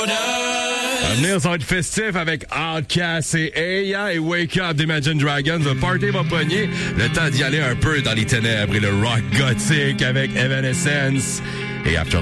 À venir, ça va être festif avec Outcast et Aya et Wake Up d'Imagine Dragons. Le party va pogner. Le temps d'y aller un peu dans les ténèbres et le rock gothique avec Evanescence et After